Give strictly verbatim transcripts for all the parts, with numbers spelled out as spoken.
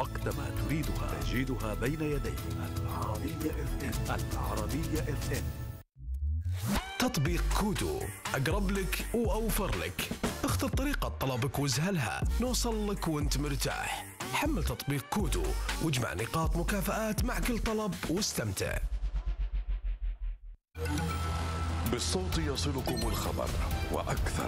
وقتما تريدها تجدها بين يديك. العربية اف ام. العربية اف ام. تطبيق كودو أقرب لك وأوفر لك. اختر طريقة طلبك واسهلها، نوصل لك وانت مرتاح. حمل تطبيق كودو واجمع نقاط مكافآت مع كل طلب واستمتع. بالصوت يصلكم الخبر وأكثر.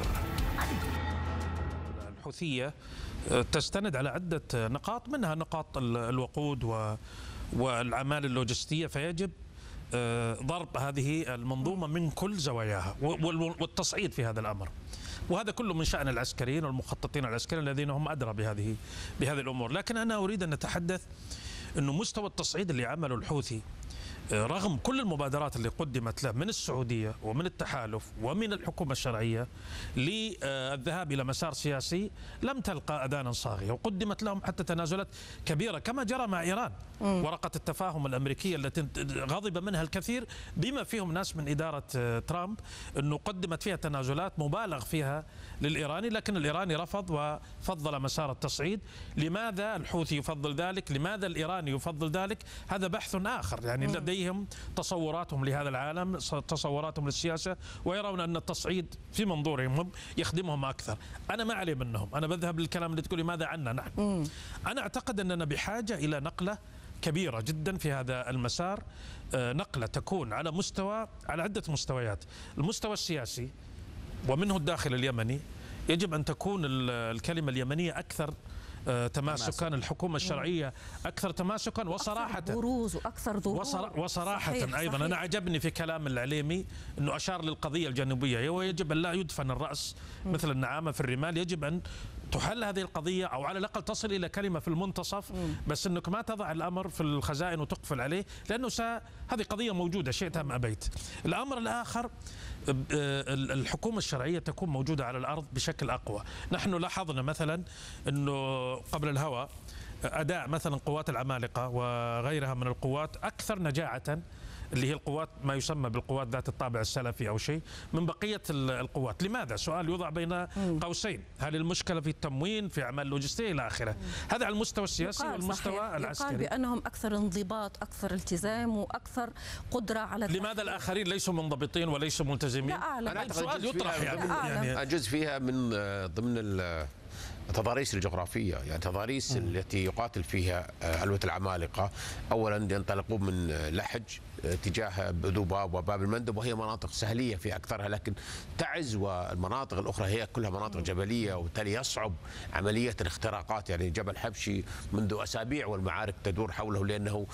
الحوثية تستند على عدة نقاط، منها نقاط الوقود والأعمال اللوجستية، فيجب ضرب هذه المنظومة من كل زواياها والتصعيد في هذا الأمر. وهذا كله من شأن العسكريين والمخططين العسكريين الذين هم أدرى بهذه بهذه الأمور. لكن أنا أريد أن نتحدث أنه مستوى التصعيد اللي عمله الحوثي رغم كل المبادرات اللي قدمت له من السعودية ومن التحالف ومن الحكومة الشرعية للذهاب إلى مسار سياسي، لم تلقى أذانا صاغية، وقدمت لهم حتى تنازلات كبيرة كما جرى مع إيران. مم. ورقة التفاهم الأمريكية التي غضب منها الكثير بما فيهم ناس من إدارة ترامب، أنه قدمت فيها تنازلات مبالغ فيها للإيراني، لكن الإيراني رفض وفضل مسار التصعيد. لماذا الحوثي يفضل ذلك؟ لماذا الإيراني يفضل ذلك؟ هذا بحث آخر. يعني مم. لديهم تصوراتهم لهذا العالم، تصوراتهم للسياسة، ويرون أن التصعيد في منظورهم هم يخدمهم أكثر. أنا ما علي منهم، أنا بذهب للكلام اللي تقولي ماذا عنا نحن. مم. أنا أعتقد أننا بحاجة إلى نقلة كبيرة جدا في هذا المسار، نقلة تكون على مستوى على عدة مستويات. المستوى السياسي ومنه الداخل اليمني، يجب أن تكون الكلمة اليمنية أكثر تماسكا، الحكومة الشرعية أكثر تماسكا وصراحة، أكثر بروز وأكثر ظهور. وصراحة صحيح أيضا صحيح. أنا عجبني في كلام العليمي أنه أشار للقضية الجنوبية، ويجب أن لا يدفن الرأس مثل النعامة في الرمال. يجب أن تحل هذه القضية، أو على الأقل تصل إلى كلمة في المنتصف، بس أنك ما تضع الأمر في الخزائن وتقفل عليه، لأنه هذه قضية موجودة شئت أم أبيت. الأمر الآخر، الحكومة الشرعية تكون موجودة على الأرض بشكل أقوى. نحن لاحظنا مثلا أنه قبل الهوى أداء مثلا قوات العمالقة وغيرها من القوات أكثر نجاعة، اللي هي القوات ما يسمى بالقوات ذات الطابع السلفي أو شيء، من بقية القوات. لماذا؟ سؤال يوضع بين قوسين. هل المشكلة في التموين، في أعمال لوجستية إلى آخره؟ هذا على المستوى السياسي والمستوى صحيح. العسكري. يقال بأنهم أكثر انضباط، أكثر التزام، وأكثر قدرة على لماذا التحقيق. الآخرين ليسوا منضبطين وليسوا ملتزمين؟ لا أعلم. السؤال يطرح يعني. يعني جزء فيها من ضمن التضاريس الجغرافية، يعني تضاريس م. التي يقاتل فيها علوة العمالقة. أولا ينطلقون من لحج تجاه ذوباب وباب المندب، وهي مناطق سهلية في أكثرها، لكن تعز، والمناطق الأخرى هي كلها مناطق جبلية، وبالتالي يصعب عملية الاختراقات. يعني جبل حبشي منذ أسابيع والمعارك تدور حوله لأنه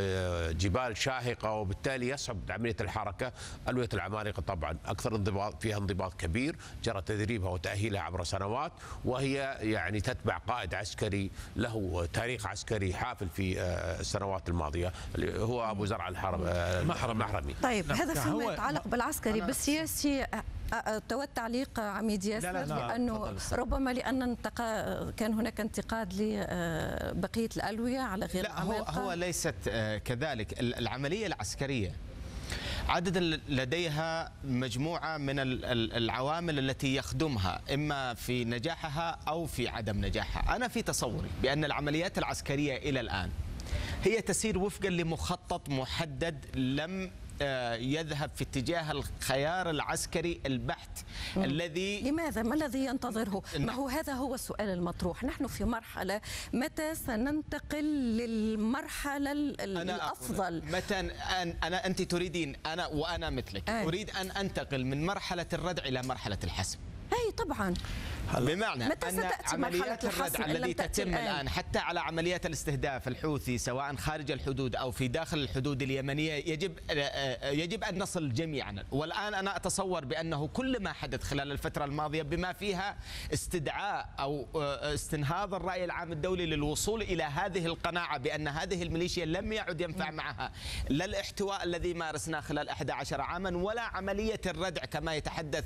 جبال شاهقة، وبالتالي يصعب عملية الحركة. علوة العمالقة طبعا أكثر انضباط، فيها انضباط كبير، جرى تدريبها وتأهيلها عبر سنوات، وهي يعني تتبع قائد عسكري له تاريخ عسكري حافل في السنوات الماضية، هو أبو زرع الحرب محرم محرمي. طيب نعم. هذا فيما يتعلق بالعسكري. بالسياسي تود تعليق عميد ياسر؟ لا لا لا لأنه ربما لأن انتقا كان هناك انتقاد لبقية الألوية على غير لا هو, هو ليست كذلك. العملية العسكرية عادة لديها مجموعة من العوامل التي يخدمها إما في نجاحها أو في عدم نجاحها. أنا في تصوري بأن العمليات العسكرية إلى الآن هي تسير وفقا لمخطط محدد، لم يذهب في اتجاه الخيار العسكري البحت. مم. الذي لماذا؟ ما الذي ينتظره؟ ما هو هذا هو السؤال المطروح. نحن في مرحلة، متى سننتقل للمرحلة الأفضل؟ متى أن أنا أنت تريدين أنا وأنا مثلك آه. أريد أن أنتقل من مرحلة الردع إلى مرحلة الحسم. أي طبعا. بمعنى أن عمليات الردع التي تتم الآن. الآن حتى على عمليات الاستهداف الحوثي سواء خارج الحدود أو في داخل الحدود اليمنية يجب يجب أن نصل جميعا. والآن أنا أتصور بأنه كل ما حدث خلال الفترة الماضية بما فيها استدعاء أو استنهاض الرأي العام الدولي للوصول إلى هذه القناعة بأن هذه الميليشيا لم يعد ينفع معها لا الاحتواء الذي مارسناه خلال أحد عشر عاما ولا عملية الردع كما يتحدث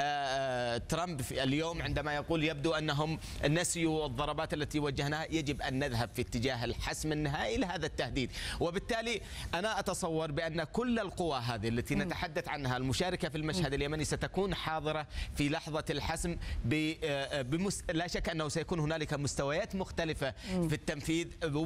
ترامب اليوم عندما يقول يبدو أنهم نسيوا الضربات التي وجهناها. يجب أن نذهب في اتجاه الحسم النهائي لهذا التهديد. وبالتالي أنا أتصور بأن كل القوى هذه التي نتحدث عنها المشاركة في المشهد اليمني ستكون حاضرة في لحظة الحسم. بمس... لا شك أنه سيكون هنالك مستويات مختلفة في التنفيذ.